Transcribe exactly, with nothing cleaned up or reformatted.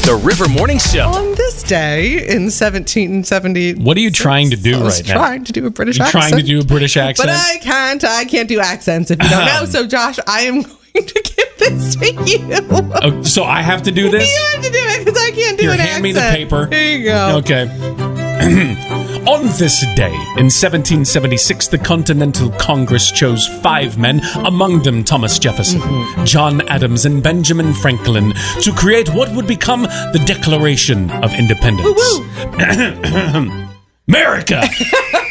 The River Morning Show. On this day in seventeen seventy, what are you trying to do I was right now? Trying to do a British You're accent. trying to do a British accent, but I can't. I can't do accents if you don't know. So, Josh, I am going to give this to you. Oh, so I have to do this? You have to do it because I can't do Here, an hand accent. me the paper. Here you go. Okay. On this day, in seventeen seventy-six, the Continental Congress chose five men, among them Thomas Jefferson, mm-hmm. John Adams, and Benjamin Franklin, to create what would become the Declaration of Independence. Woo-woo. America!